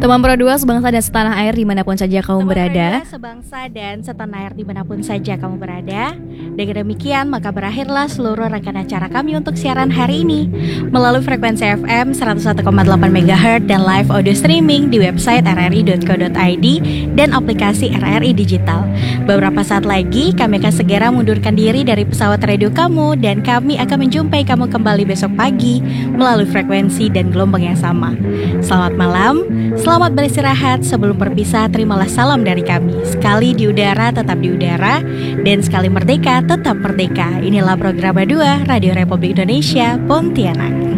Teman Pro 2 sebangsa dan setanah air dimanapun saja kamu berada. Sebangsa dan setanah air dimanapun saja kamu berada. Dengan demikian maka berakhirlah seluruh rangkaian acara kami untuk siaran hari ini melalui frekuensi FM 101,8 MHz dan live audio streaming di website rri.co.id dan aplikasi RRI Digital. Beberapa saat lagi kami akan segera mundurkan diri dari pesawat radio kamu dan kami akan menjumpai kamu kembali besok pagi melalui frekuensi dan gelombang yang sama. Selamat malam. Selamat beristirahat. Sebelum berpisah, terimalah salam dari kami. Sekali di udara, tetap di udara. Dan sekali merdeka, tetap merdeka. Inilah program 2 Radio Republik Indonesia, Pontianak.